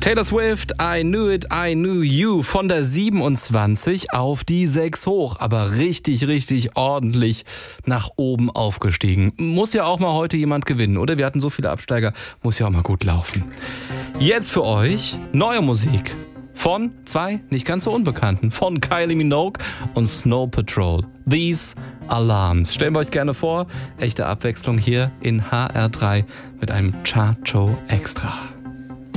Taylor Swift, I Knew It, I Knew You von der 27 auf die 6 hoch, aber richtig ordentlich nach oben aufgestiegen. Muss ja auch mal heute jemand gewinnen, oder? Wir hatten so viele Absteiger, muss ja auch mal gut laufen. Jetzt für euch neue Musik von zwei nicht ganz so unbekannten, von Kylie Minogue und Snow Patrol. These Alarms. Stellen wir euch gerne vor, echte Abwechslung hier in HR3 mit einem Chart Show Extra.